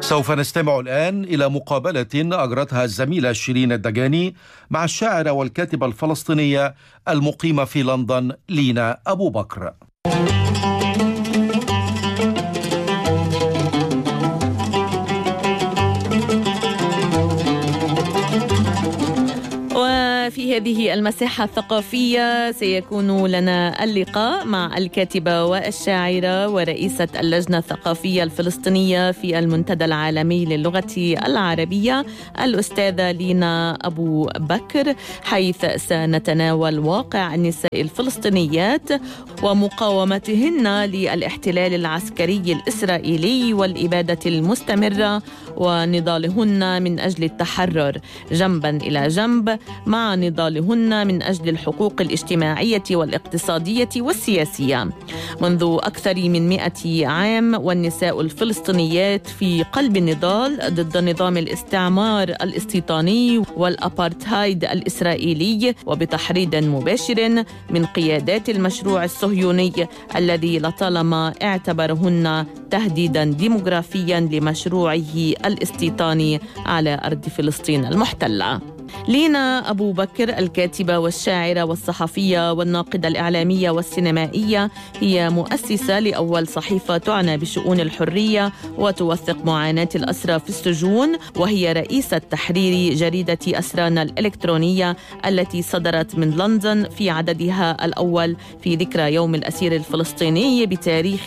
سوف نستمع الآن إلى مقابلة أجرتها الزميلة شيرين الدجاني مع الشاعرة والكاتبة الفلسطينية المقيمة في لندن لينا أبو بكر. في هذه المساحة الثقافية سيكون لنا اللقاء مع الكاتبة والشاعرة ورئيسة اللجنة الثقافية الفلسطينية في المنتدى العالمي للغة العربية الأستاذة لينا أبو بكر، حيث سنتناول واقع النساء الفلسطينيات ومقاومتهن للاحتلال العسكري الإسرائيلي والإبادة المستمرة ونضالهن من أجل التحرر جنبا إلى جنب مع نضالهن من أجل الحقوق الاجتماعية والاقتصادية والسياسية. منذ أكثر من 100 عام والنساء الفلسطينيات في قلب النضال ضد نظام الاستعمار الاستيطاني والأبارتهايد الإسرائيلي، وبتحريض مباشر من قيادات المشروع الصهيوني الذي لطالما اعتبرهن تهديدا ديموغرافيا لمشروعه الاستيطاني على أرض فلسطين المحتلة. لينا أبو بكر الكاتبة والشاعرة والصحفية والناقدة الإعلامية والسينمائية، هي مؤسسة لأول صحيفة تعنى بشؤون الحرية وتوثق معاناة الأسرى في السجون، وهي رئيسة تحرير جريدة أسرانا الإلكترونية التي صدرت من لندن في عددها الأول في ذكرى يوم الأسير الفلسطيني بتاريخ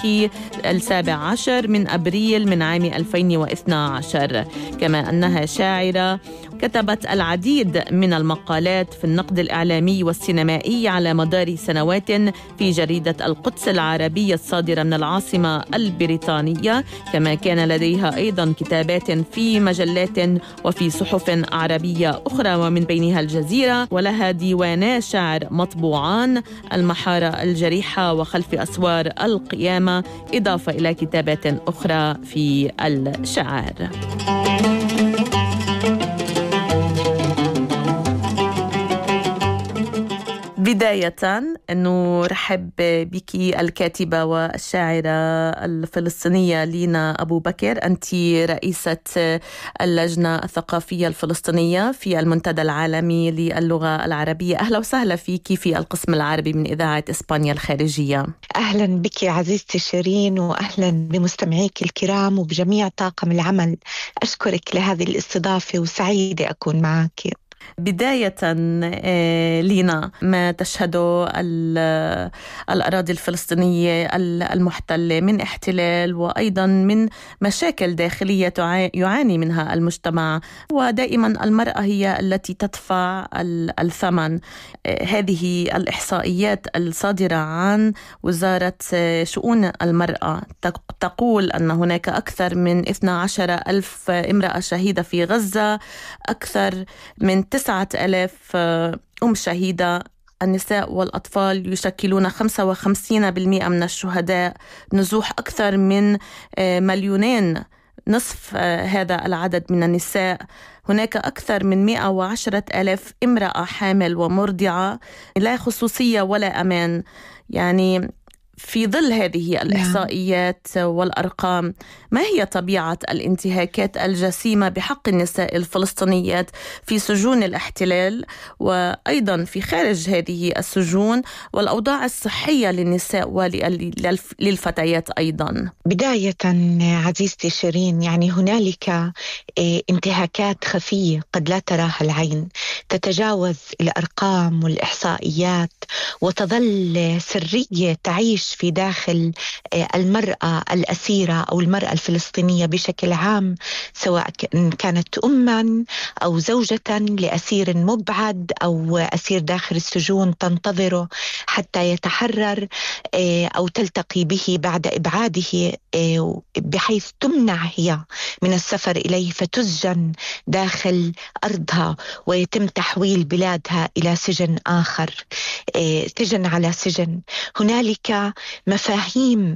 17 من أبريل من عام 2012. كما أنها شاعرة كتبت العديد من المقالات في النقد الإعلامي والسينمائي على مدار سنوات في جريدة القدس العربية الصادرة من العاصمة البريطانية. كما كان لديها أيضا كتابات في مجلات وفي صحف عربية أخرى ومن بينها الجزيرة، ولها ديوانا شعر مطبوعان، المحارة الجريحة وخلف أسوار القيامة، إضافة إلى كتابات أخرى في الشعر. بداية أنه رحب بك الكاتبة والشاعرة الفلسطينية لينا أبو بكر، أنت رئيسة اللجنة الثقافية الفلسطينية في المنتدى العالمي للغة العربية. أهلا وسهلا فيك في القسم العربي من إذاعة إسبانيا الخارجية. أهلا بك عزيزتي شيرين، وأهلا بمستمعيك الكرام وبجميع طاقم العمل. أشكرك لهذه الاستضافة وسعيدة أكون معك. بداية لينا، ما تشهده الأراضي الفلسطينية المحتلة من احتلال وأيضا من مشاكل داخلية يعاني منها المجتمع، ودائما المرأة هي التي تدفع الثمن. هذه الإحصائيات الصادرة عن وزارة شؤون المرأة تقول أن هناك أكثر من 12,000 امرأة شهيدة في غزة، أكثر من 9,000 أم شهيدة. النساء والأطفال يشكلون 55% من الشهداء، نزوح أكثر من 2,000,000، نصف هذا العدد من النساء. هناك أكثر من 110,000 امرأة حامل ومرضعة، لا خصوصية ولا أمان. يعني في ظل هذه الإحصائيات والأرقام، ما هي طبيعة الانتهاكات الجسيمة بحق النساء الفلسطينيات في سجون الاحتلال وأيضا في خارج هذه السجون، والأوضاع الصحية للنساء وللفتيات أيضا؟ بداية عزيزتي شيرين، يعني هنالك انتهاكات خفية قد لا تراها العين، تتجاوز الأرقام والإحصائيات وتظل سرية تعيش في داخل المرأة الأسيرة أو المرأة الفلسطينية بشكل عام، سواء كانت أما أو زوجة لأسير مبعد أو أسير داخل السجون تنتظره حتى يتحرر أو تلتقي به بعد إبعاده، بحيث تمنع هي من السفر إليه فتسجن داخل أرضها ويتم تحويل بلادها إلى سجن آخر، سجن على سجن. هنالك مفاهيم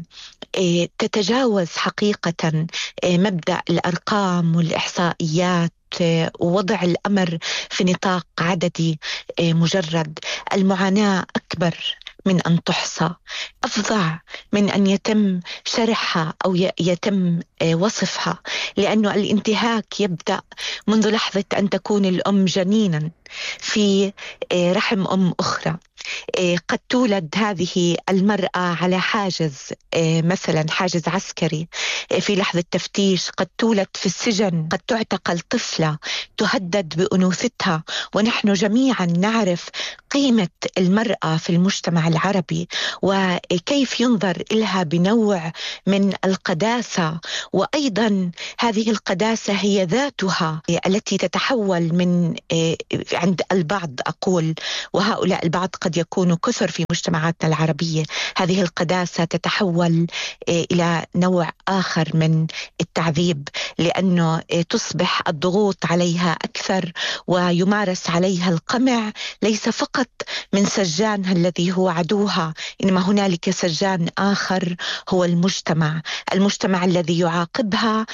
تتجاوز حقيقة مبدأ الأرقام والإحصائيات ووضع الأمر في نطاق عددي مجرد. المعاناة أكبر من أن تحصى، أفظع من أن يتم شرحها أو يتم وصفها، لأنه الانتهاك يبدأ منذ لحظة أن تكون الأم جنينا في رحم أم أخرى. قد تولد هذه المرأة على حاجز، مثلا حاجز عسكري في لحظة تفتيش، قد تولد في السجن، قد تعتقل طفلة تهدد بأنوثتها. ونحن جميعا نعرف قيمة المرأة في المجتمع العربي وكيف ينظر إلها بنوع من القداسة، وأيضا هذه القداسة هي ذاتها التي تتحول من عند البعض، أقول وهؤلاء البعض قد يكونوا كثر في مجتمعاتنا العربية، هذه القداسة تتحول إلى نوع آخر من التعذيب، لأنه تصبح الضغوط عليها أكثر ويمارس عليها القمع، ليس فقط من سجانها الذي هو عدوها، إنما هنالك سجان آخر هو المجتمع الذي يعاقبها،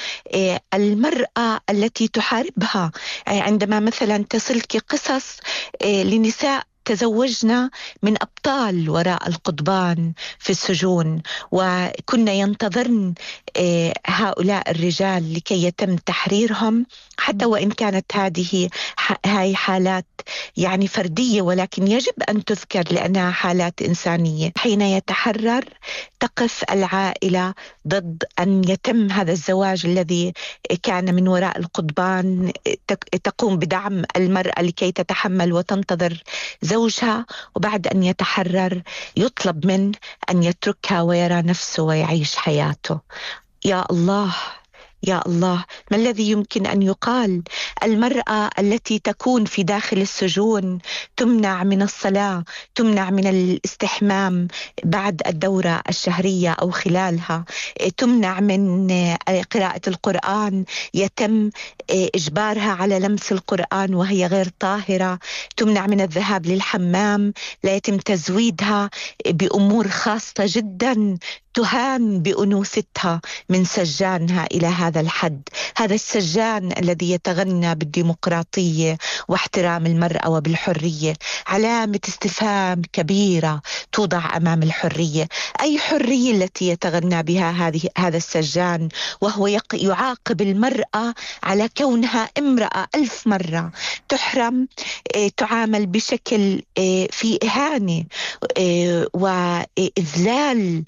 المرأة التي تحاربها. عندما مثلا تصلك قصص لنساء تزوجنا من أبطال وراء القضبان في السجون، وكنا ينتظرن هؤلاء الرجال لكي يتم تحريرهم، حتى وإن كانت هاي حالات يعني فردية، ولكن يجب أن تذكر لأنها حالات إنسانية. حين يتحرر تقف العائلة ضد أن يتم هذا الزواج الذي كان من وراء القضبان، تقوم بدعم المرأة لكي تتحمل وتنتظر زوجها، وبعد أن يتحرر يطلب منه أن يتركها ويرى نفسه ويعيش حياته. يا الله يا الله، ما الذي يمكن أن يقال؟ المرأة التي تكون في داخل السجون تمنع من الصلاة، تمنع من الاستحمام بعد الدورة الشهرية أو خلالها، تمنع من قراءة القرآن، يتم إجبارها على لمس القرآن وهي غير طاهرة، تمنع من الذهاب للحمام، لا يتم تزويدها بأمور خاصة جدا، تهان بأنوثتها من سجانها إلى هذا الحد. هذا السجان الذي يتغنى بالديمقراطية واحترام المرأة وبالحرية، علامة استفهام كبيرة توضع أمام الحرية. أي حرية التي يتغنى بها هذا السجان، وهو يعاقب المرأة على كونها امرأة 1000 مرة، تحرم، تعامل بشكل في إهانة وإذلال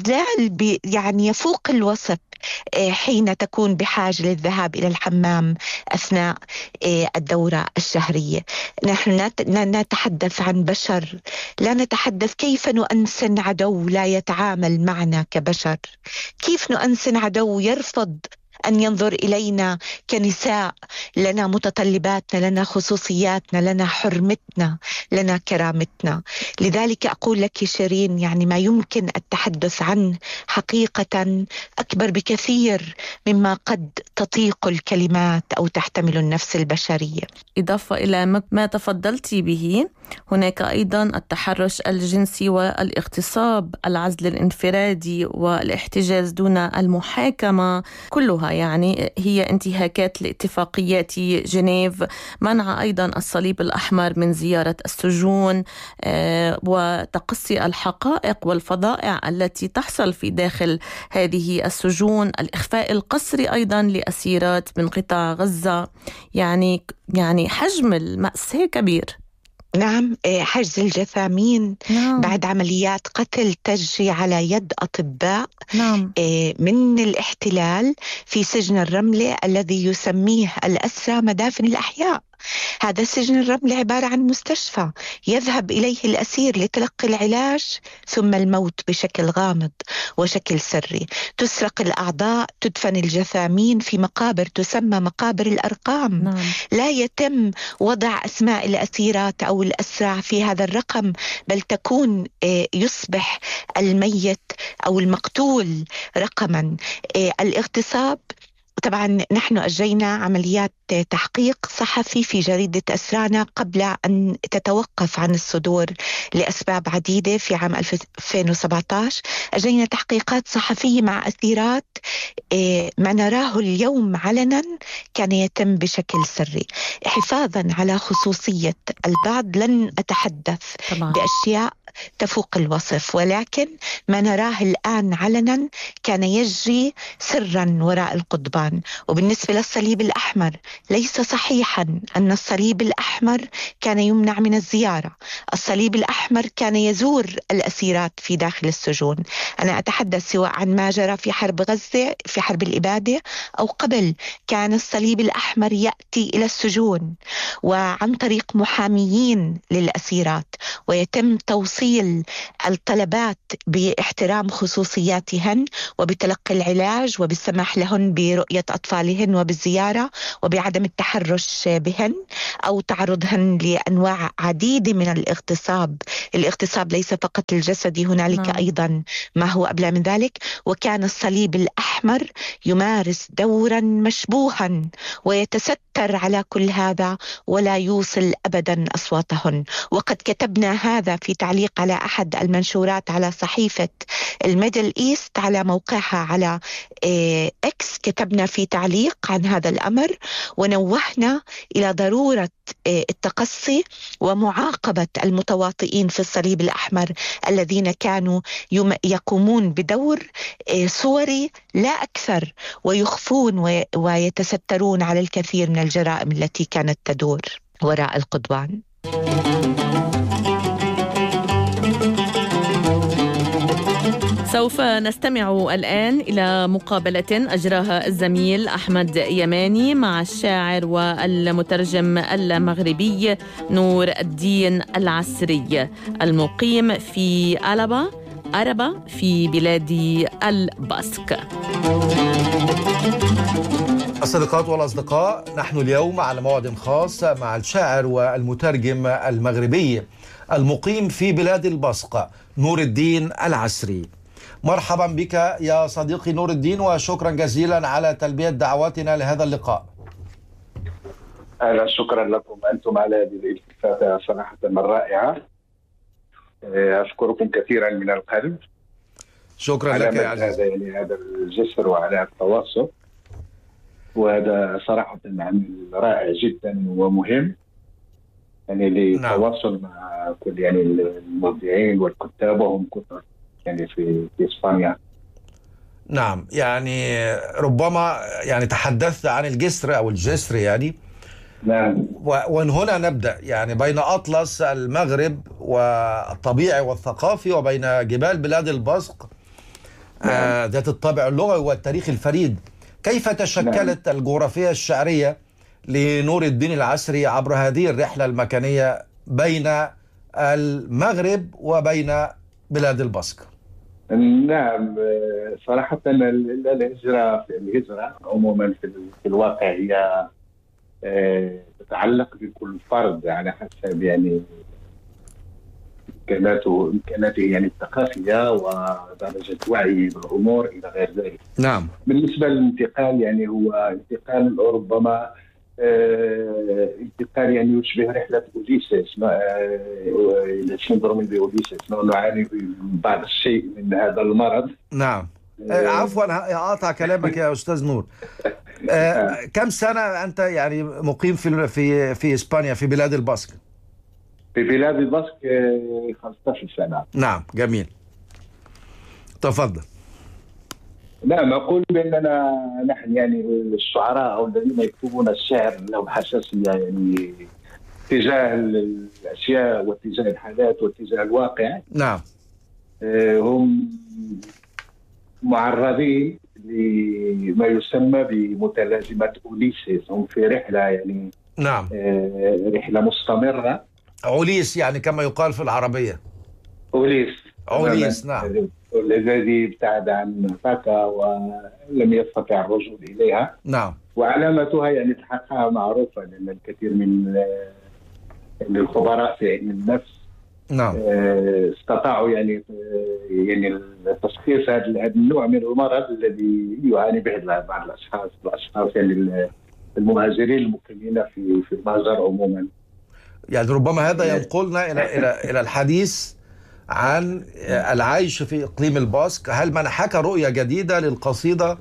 يعني يفوق الوصف حين تكون بحاجة للذهاب إلى الحمام أثناء الدورة الشهرية. نحن نتحدث عن بشر، لا نتحدث كيف نؤنسن عدو لا يتعامل معنا كبشر، كيف نؤنسن عدو يرفض أن ينظر إلينا كنساء، لنا متطلباتنا، لنا خصوصياتنا، لنا حرمتنا، لنا كرامتنا. لذلك أقول لك شيرين، يعني ما يمكن التحدث عنه حقيقة أكبر بكثير مما قد تطيق الكلمات أو تحتمل النفس البشرية. إضافة إلى ما تفضلتي به، هناك أيضا التحرش الجنسي والاغتصاب، العزل الانفرادي والاحتجاز دون المحاكمة، كلها يعني هي انتهاكات لاتفاقيات جنيف. منع أيضا الصليب الأحمر من زيارة السجون وتقصي الحقائق والفظائع التي تحصل في داخل هذه السجون، الإخفاء القسري أيضا لأسيرات من قطاع غزة. يعني حجم المأساة كبير. نعم، حجز الجثامين نعم. بعد عمليات قتل تجري على يد أطباء نعم. من الاحتلال في سجن الرملة الذي يسميه الأسرى مدافن الأحياء. هذا سجن الرملة عبارة عن مستشفى يذهب إليه الأسير لتلقي العلاج ثم الموت بشكل غامض وشكل سري. تسرق الأعضاء، تدفن الجثامين في مقابر تسمى مقابر الأرقام. نعم. لا يتم وضع أسماء الأسيرات أو الأسرى في هذا الرقم، بل تكون يصبح الميت أو المقتول رقما. الاغتصاب، طبعا نحن أجرينا عمليات تحقيق صحفي في جريدة أسرانا قبل أن تتوقف عن الصدور لأسباب عديدة. في عام 2017 أجرينا تحقيقات صحفية مع أسيرات، ما نراه اليوم علنا كان يتم بشكل سري. حفاظا على خصوصية البعض لن أتحدث طبعا بأشياء تفوق الوصف، ولكن ما نراه الآن علنا كان يجري سرا وراء القضبان. وبالنسبة للصليب الأحمر ليس صحيحا أن الصليب الأحمر كان يمنع من الزيارة. الصليب الأحمر كان يزور الأسيرات في داخل السجون. أنا أتحدث سواء عن ما جرى في حرب غزة، في حرب الإبادة، أو قبل. كان الصليب الأحمر يأتي إلى السجون وعن طريق محاميين للأسيرات، ويتم توصيل الطلبات باحترام خصوصياتهن وبتلقي العلاج وبالسماح لهن برؤية أطفالهن وبالزيارة وبعدم التحرش بهن أو تعرضهن لأنواع عديدة من الاغتصاب. الاغتصاب ليس فقط الجسدي، هنالك أيضا ما هو أبلى من ذلك. وكان الصليب الأحمر يمارس دورا مشبوها ويتستر على كل هذا ولا يوصل أبدا أصواتهن. وقد كتبنا هذا في تعليق على أحد المنشورات على صحيفة الميدل إيست على موقعها على إكس. كتبنا في تعليق عن هذا الأمر ونوهنا إلى ضرورة التقصي ومعاقبة المتواطئين في الصليب الأحمر الذين كانوا يقومون بدور صوري لا أكثر، ويخفون ويتسترون على الكثير من الجرائم التي كانت تدور وراء القضبان. سوف نستمع الآن إلى مقابلة أجراها الزميل أحمد يماني مع الشاعر والمترجم المغربي نور الدين العسري المقيم في أربا في بلاد الباسك. الصديقات والأصدقاء، نحن اليوم على موعد خاص مع الشاعر والمترجم المغربي المقيم في بلاد الباسك نور الدين العسري. مرحبا بك يا صديقي نور الدين، وشكرا جزيلا على تلبية دعواتنا لهذا اللقاء. أهلا، شكرا لكم أنتم على هذه الاستفادة صراحة الرائعة. أشكركم كثيرا من القلب. شكرا لك يا عزيز. هذا الجسر وعلى التواصل، وهذا صراحة عمل رائع جدا ومهم، للتواصل مع كل المذيعين والكتاب وهم كتاب في إسبانيا. نعم، ربما تحدثت عن الجسر أو الجسر نعم. ومن هنا نبدأ بين أطلس المغرب والطبيعي والثقافي وبين جبال بلاد الباسك ذات الطابع اللغوي والتاريخ الفريد. كيف تشكلت الجغرافية الشعرية لنور الدين العسري عبر هذه الرحلة المكانية بين المغرب وبين بلاد الباسك؟ نعم، صراحة الهجرة عموما في الواقع هي تتعلق بكل فرد على حسب إمكاناته الثقافية ودرجة وعيه بالأمور إلى غير ذلك. نعم. بالنسبة للانتقال هو انتقال ربما انتقال يشبه رحلة أوديسيس، سندروم أوديسيس. نعاني بعض الشيء من هذا المرض. نعم. عفوا أقطع كلامك يا أستاذ نور. كم سنة أنت مقيم في إسبانيا في بلاد الباسك؟ في بلاد الباسك 15 سنة. نعم، جميل، تفضل. نعم، أقول بأننا نحن الشعراء أو الذين يكتبون الشعر لهم حساسية تجاه الأشياء واتجاه الحالات واتجاه الواقع. نعم. هم معرضين لما يسمى بمتلازمة أوليسيس. هم في رحلة نعم، رحلة مستمرة. أوليس كما يقال في العربية. أوليس نعم. الذي ابتعد عن فاكا ولم يستطع الرجوع إليها. نعم. وعلامتها الحقها معروفة، لأن الكثير من الخبراء في علم النفس نعم استطاعوا تشخيص هذا النوع من المرض الذي يعاني به بعض الأشخاص المهاجرين المقيمين في المهجر عموما. ربما هذا ينقلنا إلى الحديث عن العيش في إقليم الباسك. هل منحك رؤية جديدة للقصيدة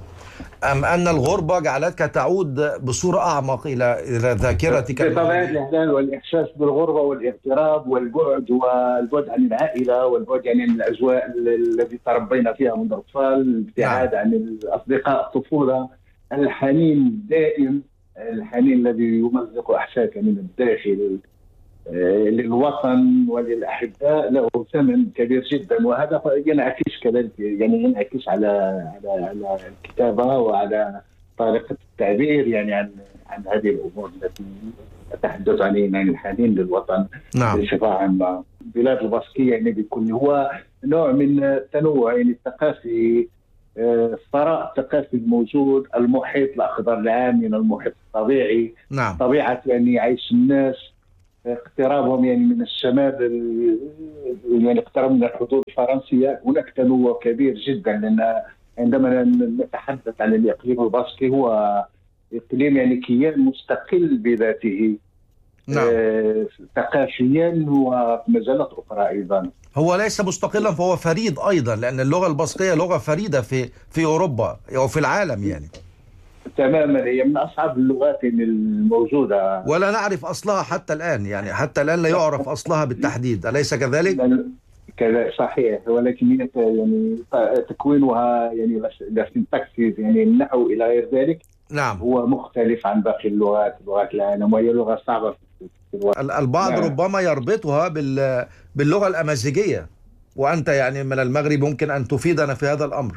أم أن الغربة جعلتك تعود بصورة أعمق إلى ذاكرتك بطبيعة الإحساس والإحساس بالغربة والاغتراب والبعد عن العائلة والبعد عن الأجواء التي تربينا فيها منذ الأطفال، الابتعاد عن الأصدقاء الطفولة، الحنين الدائم، الحنين الذي يمزق أحشائك من الداخل للوطن وللأحباء له ثمن كبير جدا. وهذا ينعكس كذلك، يعني ينعكس على الكتابة وعلى طريقة التعبير يعني عن هذه الأمور التي أتحدث عنها، عن الحنين للوطن. نعم. بصفة عامة البلاد الباسكية يعني بيكون هو نوع من التنوع يعني الثقافي، الثراء الثقافي الموجود، المحيط الأخضر العام من المحيط الطبيعي. نعم. طبيعة يعني عيش الناس، اقترابهم يعني من الشمال، يعني اقتراب من الحدود الفرنسية. هناك تنوع كبير جدا، لأن عندما نتحدث عن الإقليم الباسكي هو إقليم يعني كيان مستقل بذاته. نعم. ثقافيا وفي مجالات أخرى أيضا. هو ليس مستقلا، فهو فريد أيضا، لأن اللغة الباسكية لغة فريدة في أوروبا وفي العالم يعني. تماما، هي من أصعب اللغات الموجودة، ولا نعرف أصلها حتى الآن، يعني حتى الآن لا يعرف أصلها بالتحديد، أليس كذلك؟ كذا صحيح، ولكن هي يعني تكوينها يعني لا سنتكسيس يعني النحو إلى غير ذلك. نعم. هو مختلف عن باقي لغات العالم، وهي لغة صعبة في الوقت. البعض نعم. ربما يربطها باللغة الأمازيغية، وأنت يعني من المغرب ممكن أن تفيدنا في هذا الأمر.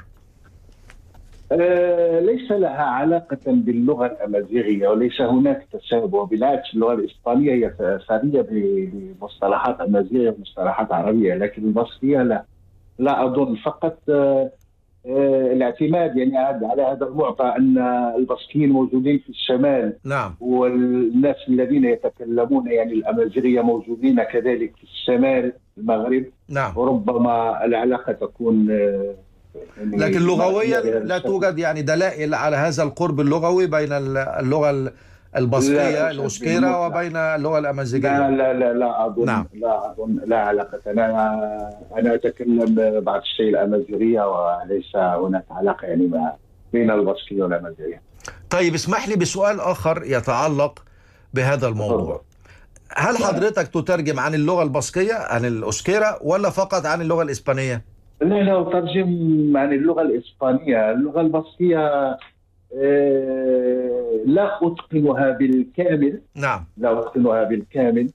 ليس لها علاقة باللغة الأمازيغية، وليس هناك تشابه، بالعكس اللغة الإسبانية هي ثرية بمصطلحات أمازيغية ومصطلحات عربية، لكن الباسكية لا أظن. فقط الاعتماد يعني على هذا المعطى أن الباسكيين موجودين في الشمال. نعم. والناس الذين يتكلمون يعني الأمازيغية موجودين كذلك في الشمال المغرب. نعم. وربما العلاقة تكون لكن لغويا لا توجد يعني دلائل على هذا القرب اللغوي بين اللغة الباسكية الأوسكيرا وبين اللغة الأمازيغية. لا أظن. نعم. لا علاقة. أنا أتكلم بعض الشيء الأمازيغية، وليس هناك علاقة يعني بين الباسكية والأمازيغية. طيب اسمح لي بسؤال آخر يتعلق بهذا الموضوع. هل حضرتك تترجم عن اللغة الباسكية عن الأوسكيرا ولا فقط عن اللغة الإسبانية؟ لا أترجم عن اللغة الإسبانية. اللغة الباسكية لا أتقنها بالكامل. نعم. لا أتقنها بالكامل.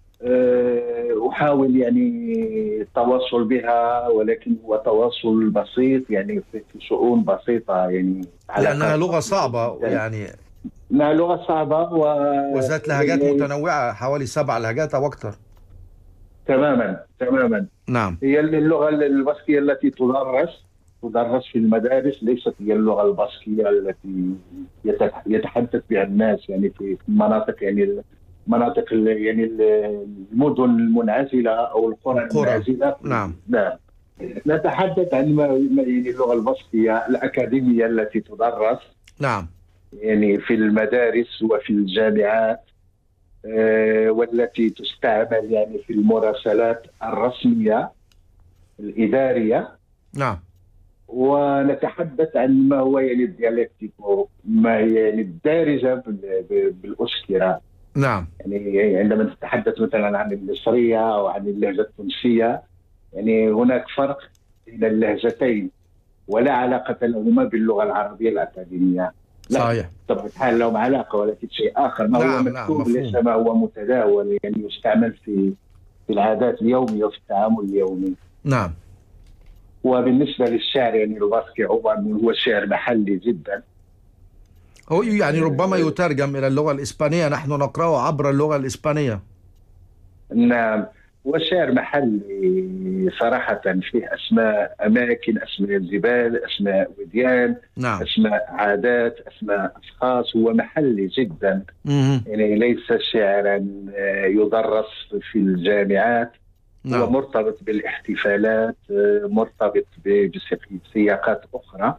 أحاول يعني التواصل بها، ولكن هو تواصل بسيط يعني في شؤون بسيطة يعني، لأنها لغة صعبة يعني. لا، لغة صعبة وذات لهجات متنوعة، حوالي 7 لهجات أو أكثر. تماما. نعم. هي اللغة الباسكية التي تدرس في المدارس، ليست هي اللغة الباسكية التي يتحدث بها الناس يعني في مناطق يعني يعني المدن المنعزلة أو القرى المنعزلة. نعم. لا، نتحدث عن يعني اللغة الباسكية الأكاديمية التي تدرس. نعم. يعني في المدارس وفي الجامعات، والتي تستعمل يعني في المراسلات الرسمية الإدارية. نعم. ونتحدث عن ما هو يعني الديالكتيكو، ما هي يعني الدارجة بالأوسكيرا. نعم. يعني عندما نتحدث مثلا عن المصرية أو عن اللهجة التونسية، يعني هناك فرق بين اللهجتين، ولا علاقة لهما باللغة العربية الأكاديمية. صحيح. طبعا الحال لهم علاقة، ولكن شيء آخر. ما هو مكتوب ليس ما هو متداول يعني يستعمل في العادات اليومية وفي التعامل اليومي. نعم. وبالنسبة للشعر يعني الباسكي هو شعر محلي جدا. هو يعني ربما يترجم إلى اللغة الإسبانية، نحن نقرأه عبر اللغة الإسبانية. نعم. وشعر محلي صراحة، فيه أسماء أماكن، أسماء جبال، أسماء وديان. نعم. أسماء عادات، أسماء أشخاص. هو محلي جدا. يعني ليس شعرا يدرس في الجامعات. نعم. هو مرتبط بالاحتفالات، مرتبط بسياقات أخرى.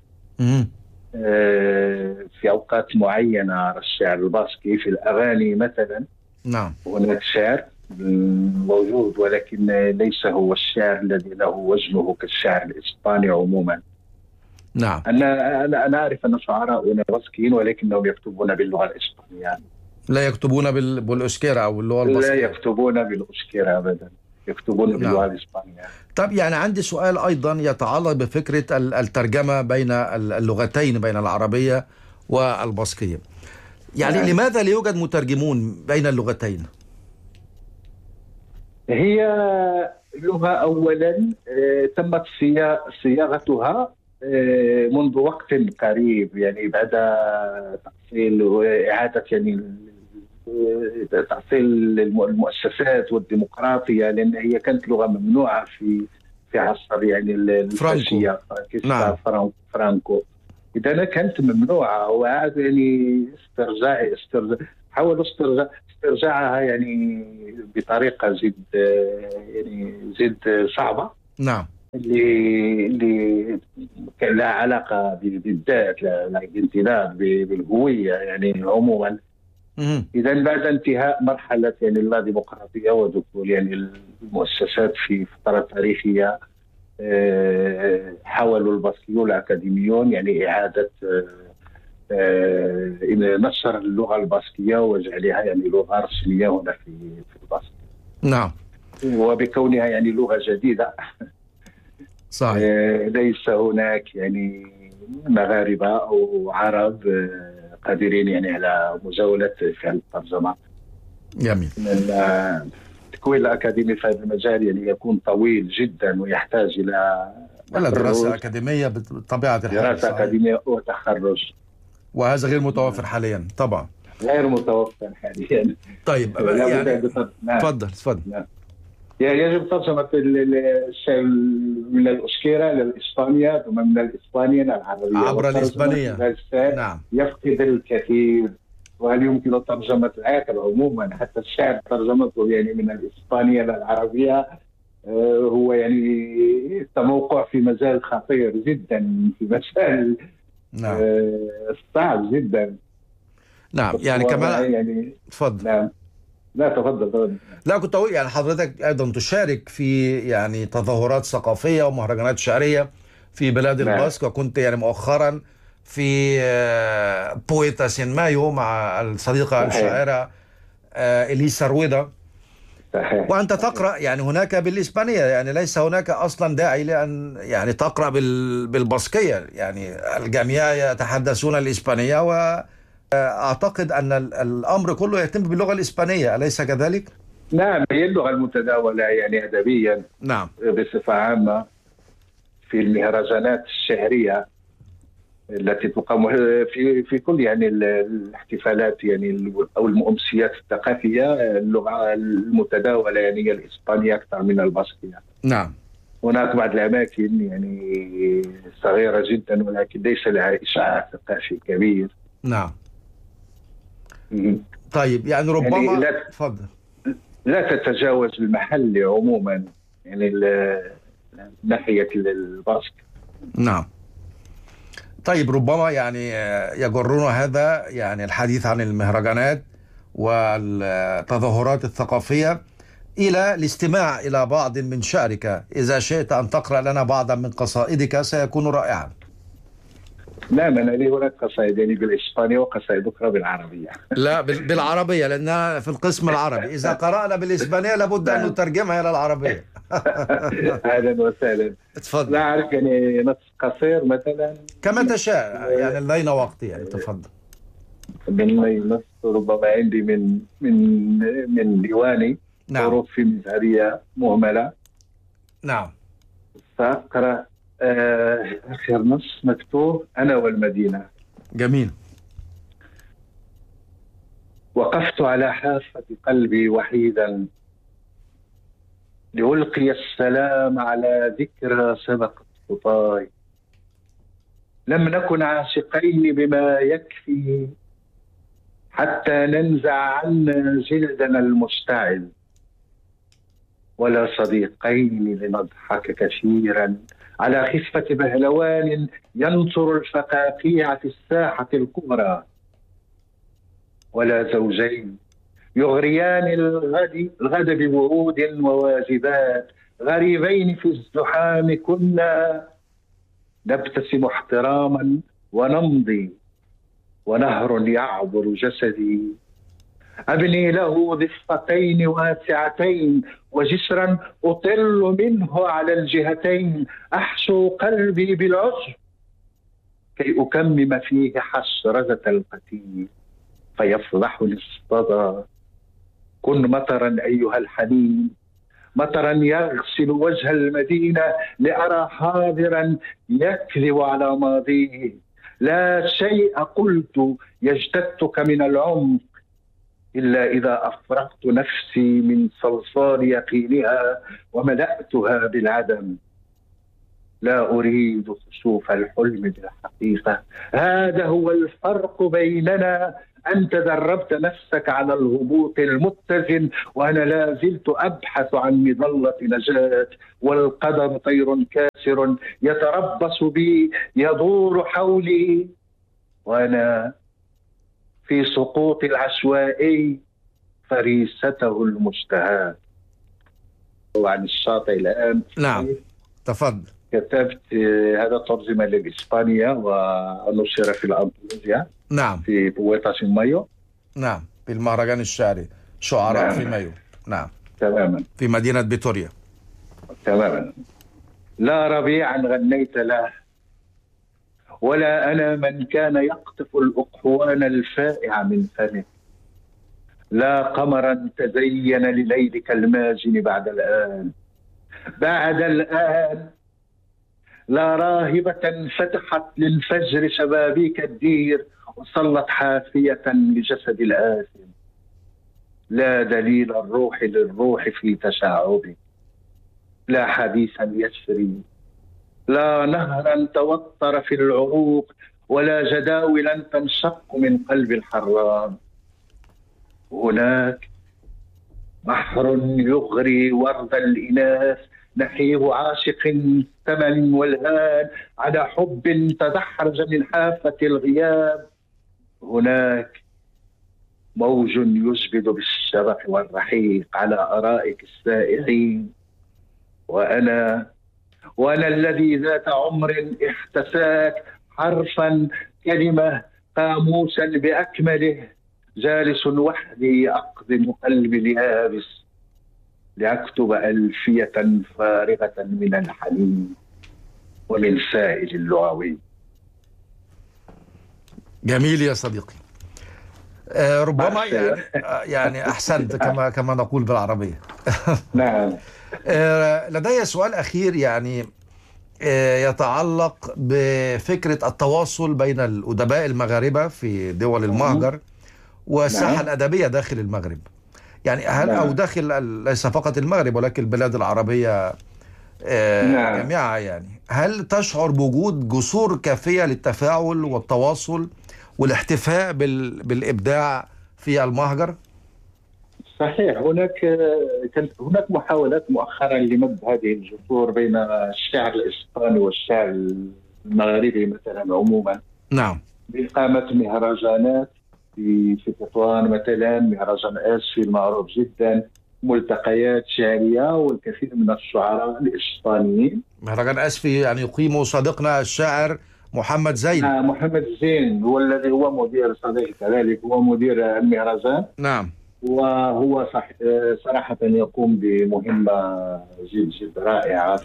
في أوقات معينة الشعر الباسكي في الأغاني مثلا. نعم. هناك شعر موجود، ولكن ليس هو الشعر الذي له وزنه كالشعر الإسباني عموما. نعم. أنا أعرف أن شعراءنا باسكيين ولكنهم يكتبون باللغة الإسبانية. لا يكتبون بالأوسكيرا أو اللغة لا الباسكية. يكتبون بالأوسكيرا أبدا، يكتبون باللغة الإسبانية. طب يعني عندي سؤال أيضا يتعلق بفكرة الترجمة بين اللغتين، بين العربية والباسكية. يعني لماذا لا يوجد مترجمون بين اللغتين؟ هي لغة أولا تمت صياغتها منذ وقت قريب، يعني بعد تأصيل وإعادة يعني تأصيل المؤسسات والديمقراطية، لأن هي كانت لغة ممنوعة في عصر يعني الفاشية. نعم. فرانكو. إذا كانت ممنوعة، وعاد يعني حاولوا استرجاعها يعني بطريقة زد صعبة. نعم. اللي كان لها علاقة بالذات، لا بامتلاك بالهوية يعني عموما. إذا بعد انتهاء مرحلة يعني اللا ديمقراطية ودخول يعني المؤسسات في فترة تاريخية، حاولوا الباسكيون الأكاديميون يعني إعادة نشر اللغة الباسكية وجعلها يعني لغة رسمية هنا في الباسك. نعم. وبكونها يعني لغة جديدة، صحيح. ليس هناك يعني مغاربة أو عرب قادرين يعني على مزاولة فعل الترجمة. جميل. التكوين الأكاديمي في هذا المجال يعني يكون طويل جدا ويحتاج إلى دراسة أكاديمية بطبيعة الحال. دراسة أكاديمية وتخرج، وهذا غير متوفر حاليا طبعا. غير متوفر حاليا. طيب يعني تفضل. نعم. يجب ترجمة الشيء من الأوسكيرا إلى الإسبانية، ثم من الإسبانية إلى العربية عبر الإسبانية. نعم. يفقد الكثير. وهل يمكن ترجمة العقل عموما؟ حتى الشعر ترجمته يعني من الإسبانية إلى العربية هو يعني تموقع في مجال خطير جدا، في مجال صعب جدا. نعم. يعني كمان يعني تفضل. نعم. لا تفضل. لا كنت أقول يعني حضرتك أيضا تشارك في يعني تظاهرات ثقافية ومهرجانات شعرية في بلاد الباسك، وكنت يعني مؤخرا في بويتا سين مايو مع الصديقة الشاعرة إليسا رويدا. وأنت تقرأ يعني هناك بالإسبانية، يعني ليس هناك أصلا داعي لأن يعني تقرأ بالباسكية، يعني الجميع يتحدثون الإسبانية، وأعتقد أن الأمر كله يتم باللغة الإسبانية، أليس كذلك؟ نعم، هي اللغة المتداولة يعني أدبيا. نعم. بصفة عامة في المهرجانات الشعرية التي تقام في كل يعني الاحتفالات يعني أو الأمسيات الثقافية، اللغة المتداولة يعني هي الإسبانية أكثر من الباسكية. نعم. هناك بعض الأماكن يعني صغيرة جدا ولكن ليس لها إشعاع ثقافي كبير. نعم. طيب يعني ربما يعني تفضل. لا تتجاوز المحل عموما يعني ناحية الباسك. نعم. طيب ربما يعني يجرنا هذا يعني الحديث عن المهرجانات والتظاهرات الثقافية إلى الاستماع إلى بعض من شعرك. إذا شئت أن تقرأ لنا بعضا من قصائدك سيكون رائعا. نعم، أنا لي هناك قصائد يعني بالإسبانية وقصائد أخرى بالعربية. لا بالعربية لأننا في القسم العربي، إذا قرأنا بالإسبانية لابد أن نترجمها إلى العربية. أهلا وسهلا. تفضل. لا أعرف يعني نص قصير مثلا كما تشاء، يعني لدينا وقت يعني. تفضل. نص ربما عندي من ديواني. نعم. حروف في مزهرية مهملة. نعم. سأقرأ آخر نص مكتوب: أنا والمدينة. جميل. وقفت على حافة قلبي وحيدا لألقي السلام على ذكرى سبقت خطاي. لم نكن عاشقين بما يكفي حتى ننزع عنا جلدنا المشتعل، ولا صديقين لنضحك كثيرا على خفة بهلوان ينصر الفقاقيع في الساحة الكبرى، ولا زوجين يغريان الغد بورود وواجبات، غريبين في الزحام كنا نبتسم احتراما ونمضي، ونهر يعبر جسدي. أبني له ضفتين واسعتين وجسرا أطل منه على الجهتين، أحشو قلبي بالعشب كي أكمم فيه حشرجة القتيل فيفضحني الصدى. كن مطرا أيها الحنين، مطرا يغسل وجه المدينة لأرى حاضرا يكذب على ماضيه. لا شيء قلت يجتثك من العمق إلا إذا أفرغت نفسي من صلصال يقينها وملأتها بالعدم. لا أريد خسوف الحلم بالحقيقة. هذا هو الفرق بيننا. أنت دربت نفسك على الهبوط المتزن، وأنا لا زلت أبحث عن مظلة نجاة، والقدر طير كاسر يتربص بي يدور حولي، وأنا في سقوط العشوائي فريسته المشتهاة. وعن الشاطئ الآن. نعم تفضل. كتبت هذا ترجمة للإسبانية ونشر في الأندلسية. نعم. في بويتاس مايو. نعم في المهرجان الشعري شعراء. نعم. في مايو. نعم تماما. في مدينة فيتوريا. تماما. لا ربيعا غنيت له، ولا أنا من كان يقطف الأقحوان الفائعة من فمه. لا قمرا تزين لليلك الماجن بعد الآن. بعد الآن لا راهبة فتحت للفجر شبابيك الدير وصلت حافية لجسد الآثم. لا دليل الروح للروح في تشعبه، لا حديثا يسري، لا نهرا توتر في العروق، ولا جداولا تنشق من قلب الحرام. هناك بحر يغري ورد الإناث، نحيه عاشق ثمن والهان على حب تدحرج من حافة الغياب. هناك موج يزبد بالشبح والرحيق على أرائك السائحين، وأنا الذي ذات عمر احتساك حرفا كلمة قاموسا بأكمله، جالس وحدي أقدم قلبي اليابس لأكتب ألفية فارغة من الحنين ومن سائل اللغوي. جميل يا صديقي. ربما يعني أحسنت كما نقول بالعربية. نعم. لدي سؤال أخير يعني يتعلق بفكرة التواصل بين الأدباء المغاربة في دول المهجر والساحة الأدبية داخل المغرب. يعني هل أو داخل ليس فقط المغرب ولكن البلاد العربية جميعها، يعني هل تشعر بوجود جسور كافية للتفاعل والتواصل والاحتفاء بالإبداع في المهجر؟ صحيح. هناك محاولات مؤخرا لمد هذه الجسور بين الشعر الإسباني والشعر المغربي مثلا عموما. نعم. بإقامة مهرجانات في تطوان مثلا، مهرجان آسفي المعروف جدا، ملتقيات شعرية والكثير من الشعراء الإسبانيين. مهرجان آسفي يعني يقيمه صديقنا الشاعر محمد زين. محمد زين هو الذي هو مدير صديق كذلك، هو مدير المهرجان. نعم. وهو صراحة يقوم بمهمة جد رائعة.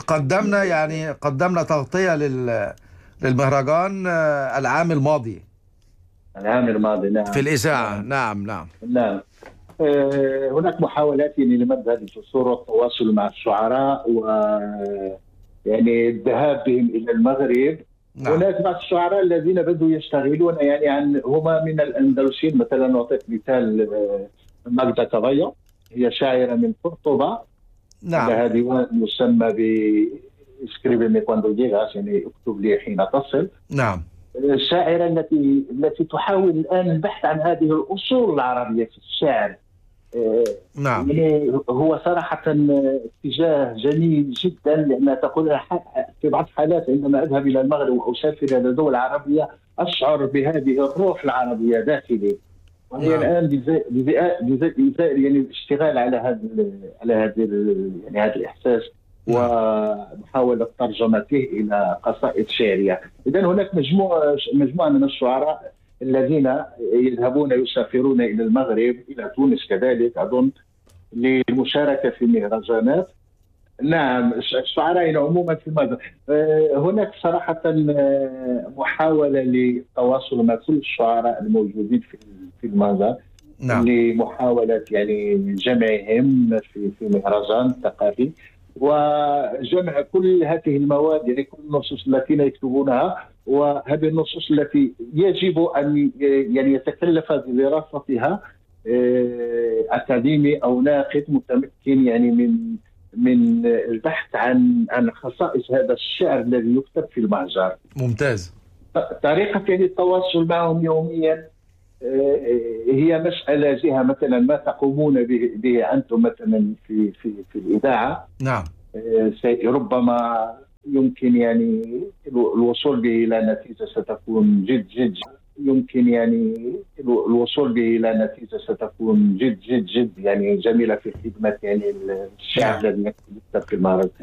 قدمنا تغطية للمهرجان العام الماضي. نعم. في الإذاعة. نعم. هناك محاولات لمد هذه الجسور والتواصل مع الشعراء يعني الذهاب بهم إلى المغرب. نعم. هناك بعض الشعراء الذين بدوا يشتغلون يعني هما من الأندلسيين مثلا. نعطيك مثال ماجدا كافايو، هي شاعرة من قرطبة. نعم. لها ديوان يسمى بإسكريبيمي كواندو جيغاس، يعني اكتب لي حين تصل. نعم. الشاعرة التي تحاول الآن البحث عن هذه الأصول العربية في الشعر. نعم. يعني هو صراحة اتجاه جميل جدا، لأنها تقول في بعض الحالات عندما أذهب إلى المغرب وأسافر إلى دول عربية أشعر بهذه الروح العربية داخلي. وهي الآن يعني الاشتغال على هذا يعني هذا الإحساس ومحاولة ترجمته إلى قصائد شعرية. إذن هناك مجموعة من الشعراء الذين يذهبون يسافرون إلى المغرب، إلى تونس كذلك أظن، للمشاركة في مهرجانات. نعم، الشعراء عموما في المغرب. هناك صراحة محاولة للتواصل مع كل الشعراء الموجودين في المغرب. نعم. لمحاولة يعني جمعهم في مهرجان ثقافي وجمع كل هذه المواد، يعني كل النصوص التي يكتبونها، وهذه النصوص التي يجب أن يعني يتكلف بدراستها أكاديمي أو ناقد متمكن يعني من البحث عن خصائص هذا الشعر الذي يكتب في المهجر. ممتاز. طريقة يعني التواصل معهم يوميا هي مسألة جهة مثلا ما تقومون به أنتم مثلا في الإذاعة. نعم. ربما يمكن يعني الوصول به إلى نتيجة ستكون جد يمكن يعني الوصول به إلى نتيجة ستكون جد يعني جميلة في خدمة يعني الشعب الذي يكتب في المهرجان.